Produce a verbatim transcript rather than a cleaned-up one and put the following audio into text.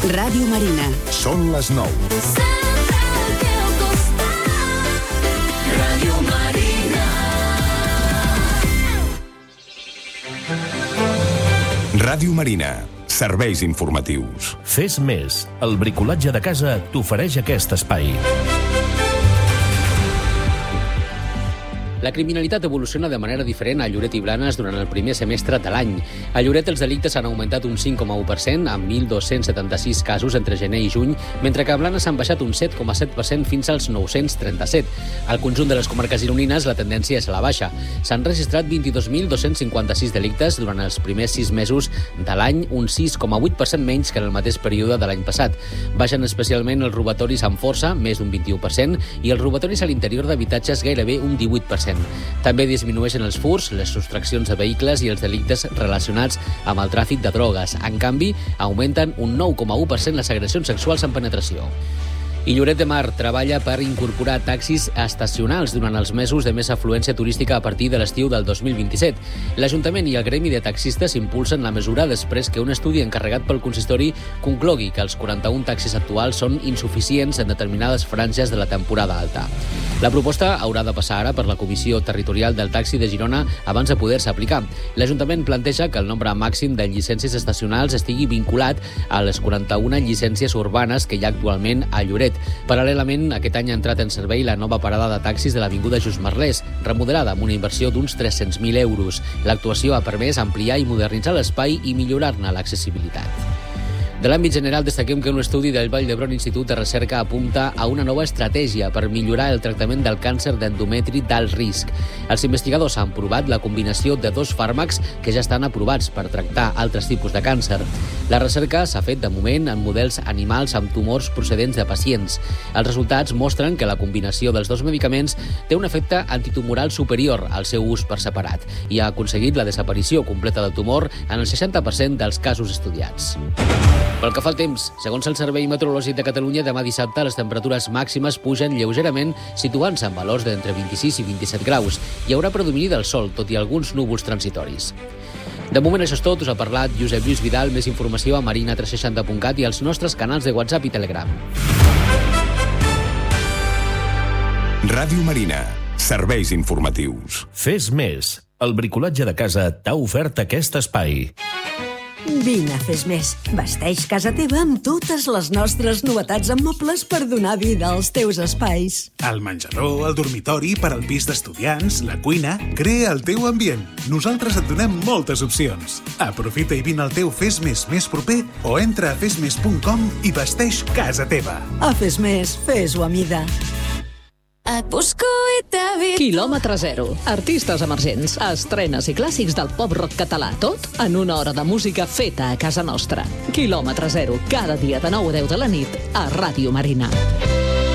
Ràdio Marina. Són les nou. Ràdio Marina. Ràdio Marina. Serveis informatius. Fes més. El bricolatge de casa t'ofereix aquest espai. La criminalitat evoluciona de manera diferent a Lloret i Blanes durant el primer semestre de l'any. A Lloret els delictes han augmentat un cinc coma u per cent, amb mil dos-cents setanta-sis casos entre gener i juny, mentre que a Blanes han baixat un set coma set per cent fins als nou-cents trenta-set. Al conjunt de les comarques gironines, la tendència és a la baixa. S'han registrat vint-i-dos mil dos-cents cinquanta-sis delictes durant els primers sis mesos de l'any, un sis coma vuit per cent menys que en el mateix període de l'any passat. Baixen especialment els robatoris amb força, més d'un vint-i-u per cent, i els robatoris a l'interior d'habitatges, gairebé un divuit per cent. També disminueixen els furts, les sostraccions de vehicles i els delictes relacionats amb el tràfic de drogues. En canvi, augmenten un nou coma u per cent les agressions sexuals amb penetració. I Lloret de Mar treballa per incorporar taxis estacionals durant els mesos de més afluència turística a partir de l'estiu del dos mil vint-i-set. L'Ajuntament i el gremi de taxistes impulsen la mesura després que un estudi encarregat pel consistori conclogui que els quaranta-un taxis actuals són insuficients en determinades franges de la temporada alta. La proposta haurà de passar ara per la Comissió Territorial del Taxi de Girona abans de poder-se aplicar. L'Ajuntament planteja que el nombre màxim de llicències estacionals estigui vinculat a les quaranta-una llicències urbanes que hi ha actualment a Lloret. Paral·lelament, aquest any ha entrat en servei la nova parada de taxis de l'Avinguda Just Merlès, remodelada amb una inversió d'uns tres-cents mil euros. L'actuació ha permès ampliar i modernitzar l'espai i millorar-ne l'accessibilitat. De l'àmbit general, destaquem que un estudi del Vall d'Hebron Institut de Recerca apunta a una nova estratègia per millorar el tractament del càncer d'endometri d'alt risc. Els investigadors han provat la combinació de dos fàrmacs que ja estan aprovats per tractar altres tipus de càncer. La recerca s'ha fet, de moment, en models animals amb tumors procedents de pacients. Els resultats mostren que la combinació dels dos medicaments té un efecte antitumoral superior al seu ús per separat i ha aconseguit la desaparició completa del tumor en el seixanta per cent dels casos estudiats. Pel que fa al temps, segons el Servei Meteorològic de Catalunya, demà dissabte les temperatures màximes pugen lleugerament, situant-se en valors d'entre vint-i-sis i vint-i-set graus. Hi haurà predomini del sol, tot i alguns núvols transitoris. De moment això és tot, us ha parlat Josep Lluís Vidal. Més informació a marina tres seixanta punt cat i als nostres canals de WhatsApp i Telegram. Ràdio Marina. Serveis informatius. Fes més. El bricolatge de casa t'ha ofert aquest espai. Vine a Fes Més. Vesteix casa teva amb totes les nostres novetats en mobles per donar vida als teus espais. El menjador, el dormitori, per al pis d'estudiants, la cuina... Crea el teu ambient. Nosaltres et donem moltes opcions. Aprofita i vine al teu Fes Més més proper o entra a fes més punt com i vesteix casa teva. A Fes Més, fes-ho a mida. Et busco i t'he vist. Quilòmetre zero. Artistes emergents, estrenes i clàssics del pop-rock català. Tot en una hora de música feta a casa nostra. Quilòmetre zero. Cada dia de nou a deu de la nit a Ràdio Marina.